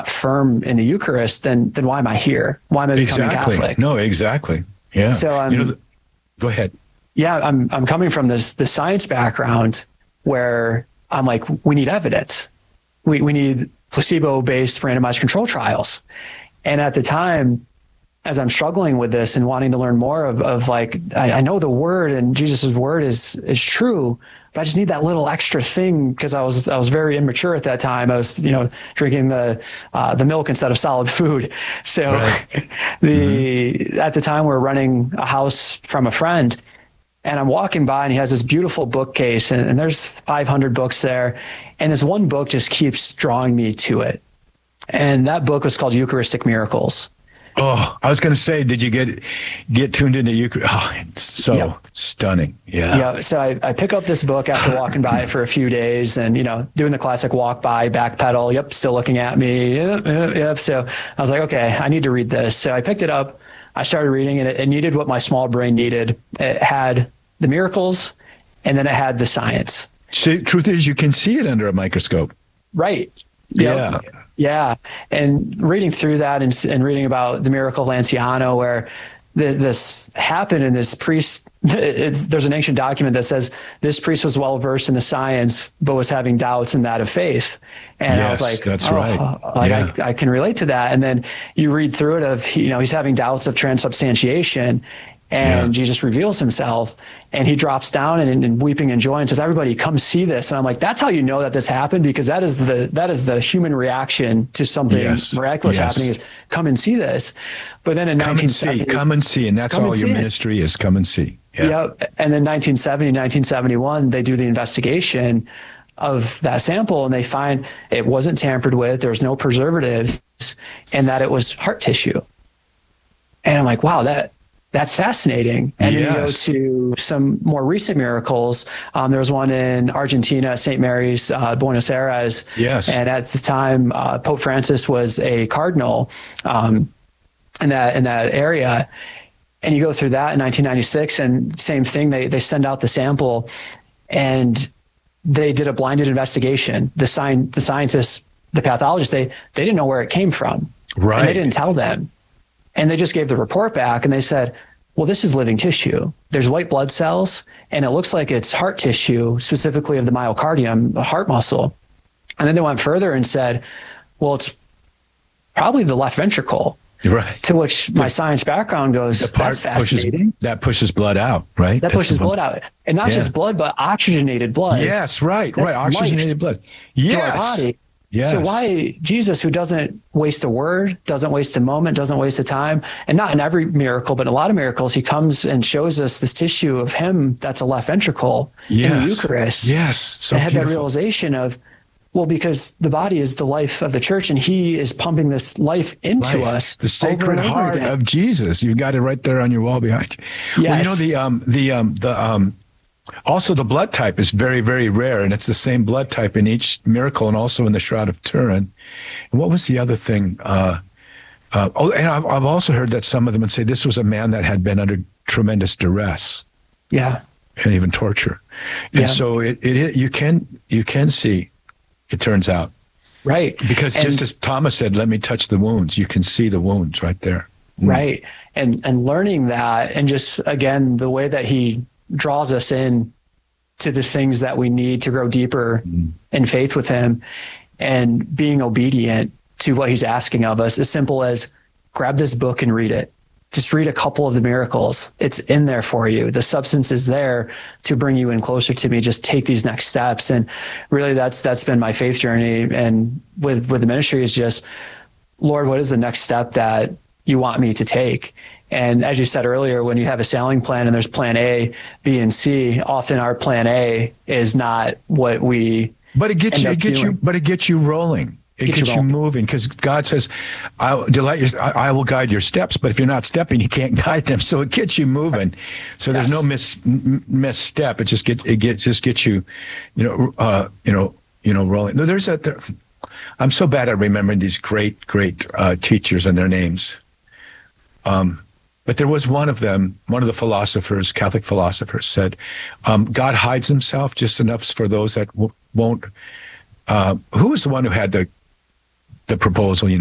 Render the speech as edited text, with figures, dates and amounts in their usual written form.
firm in the Eucharist, then why am I here? Why am I becoming Catholic? No, exactly. Yeah. So go ahead. Yeah, I'm coming from the science background where I'm like, we need evidence. We need placebo-based randomized control trials. And at the time, as I'm struggling with this and wanting to learn more of like, I know the word and Jesus's word is true, but I just need that little extra thing because I was very immature at that time. I was, drinking the milk instead of solid food. So right. At the time we're renting a house from a friend, and I'm walking by and he has this beautiful bookcase and there's 500 books there. And this one book just keeps drawing me to it. And that book was called Eucharistic Miracles. Oh, I was going to say, did you get tuned into Eucharist? Oh, it's so stunning. Yeah. Yeah. So I pick up this book after walking by it for a few days and, doing the classic walk by, backpedal. Yep. Still looking at me. Yep. So I was like, okay, I need to read this. So I picked it up. I started reading it. It needed what my small brain needed. It had the miracles and then it had the science. See, truth is, you can see it under a microscope. Right. Yep. Yeah. Yeah. And reading through that and reading about the miracle of Lanciano, where this happened and this priest, there's an ancient document that says this priest was well versed in the science, but was having doubts in that of faith. And yes, I was like, that's right. I can relate to that. And then you read through it of, he's having doubts of transubstantiation. And Jesus reveals himself and he drops down and weeping in joy and says, everybody come see this. And I'm like, that's how you know that this happened, because that is the human reaction to something miraculous happening, is come and see this. But then in come and see. And that's all your ministry is, come and see. Yeah. And then 1971, they do the investigation of that sample and they find it wasn't tampered with. There was no preservatives and that it was heart tissue. And I'm like, wow, that's fascinating. And then you go to some more recent miracles. There was one in Argentina, St. Mary's, Buenos Aires. Yes. And at the time, Pope Francis was a cardinal in that area. And you go through that in 1996, and same thing. They send out the sample, and they did a blinded investigation. The scientists, the pathologists, they didn't know where it came from. Right. And they didn't tell them. And they just gave the report back and they said, well, this is living tissue. There's white blood cells and it looks like it's heart tissue, specifically of the myocardium, the heart muscle. And then they went further and said, well, it's probably the left ventricle. Right. To which my science background goes, that's fascinating. That pushes blood out, right? That pushes blood out. And not just blood, but oxygenated blood. Yes, right. Oxygenated blood. Yes. To our body. Yes. So why Jesus, who doesn't waste a word, doesn't waste a moment, doesn't waste a time, and not in every miracle, but in a lot of miracles, he comes and shows us this tissue of him that's a left ventricle in the Eucharist. Yes. So I had that realization of, well, because the body is the life of the church and he is pumping this life into us. The Sacred Heart of Jesus. You've got it right there on your wall behind you. Yes. Well, also, the blood type is very, very rare, and it's the same blood type in each miracle and also in the Shroud of Turin. And what was the other thing? And I've also heard that some of them would say this was a man that had been under tremendous duress. Yeah. And even torture. And so you can see, it turns out. Right. Because just as Thomas said, let me touch the wounds. You can see the wounds right there. Right. And learning that, and just, again, the way that he draws us in to the things that we need to grow deeper in faith with him, and being obedient to what he's asking of us. As simple as grab this book and read it. Just read a couple of the miracles. It's in there for you. The substance is there to bring you in closer to me. Just take these next steps. And really that's been my faith journey. And with the ministry is just, Lord, what is the next step that you want me to take? And as you said earlier, when you have a sailing plan and there's plan A, B, and C, often our plan A is not what we. But it gets you rolling. It gets you moving, because God says, I will guide your steps. But if you're not stepping, you can't guide them. So it gets you moving. So there's no misstep. It just gets you, rolling. I'm so bad at remembering these great teachers and their names. But there was one of the philosophers, Catholic philosophers, said, God hides himself just enough for those that won't. Who was the one who had the the proposal,